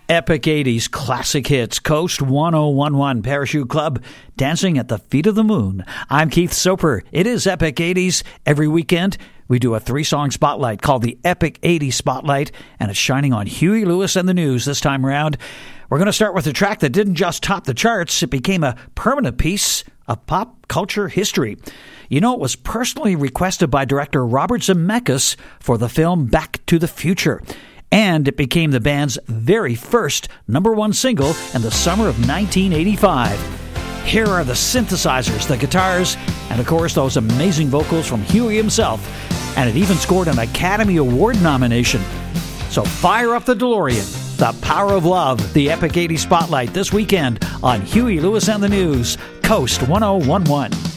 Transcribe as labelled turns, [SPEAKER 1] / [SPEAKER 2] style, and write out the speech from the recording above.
[SPEAKER 1] Epic 80s classic hits, Coast 1011 Parachute Club, Dancing at the Feet of the Moon. I'm Keith Soper. It is Epic 80s. Every weekend, we do a 3-song spotlight called the Epic 80s Spotlight, and it's shining on Huey Lewis and the News this time around. We're going to start with a track that didn't just top the charts, it became a permanent piece of pop culture history. You know, it was personally requested by director Robert Zemeckis for the film Back to the Future. And it became the band's very first #1 single in the summer of 1985. Here are the synthesizers, the guitars, and of course those amazing vocals from Huey himself. And it even scored an Academy Award nomination. So fire up the DeLorean. The Power of Love, the Epic 80s Spotlight this weekend on Huey Lewis and the News, Coast 1011.